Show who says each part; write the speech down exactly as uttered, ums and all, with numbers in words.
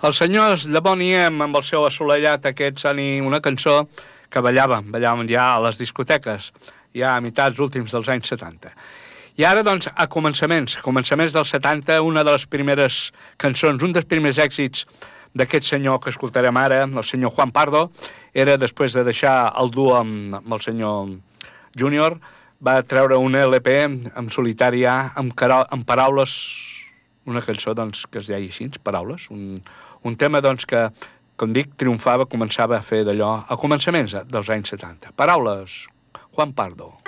Speaker 1: Els senyors de Bonnie M, amb el seu assolellat aquest, Sunny, una cançó que ballàvem, ballàvem ja a les discoteques, ja a mitats últims dels anys setanta. I ara, doncs, a començaments, començaments dels setanta, una de les primeres cançons, un dels primers èxits d'aquest senyor que escoltarem ara, el senyor Juan Pardo, era després de deixar el duo amb, amb el senyor Júnior, va treure un L P en solitari amb, amb paraules, una cançó doncs, que es deia així, paraules, un, un tema doncs, que, com dic, triomfava, començava a fer d'allò a començaments dels anys setanta. Paraules, Juan Pardo.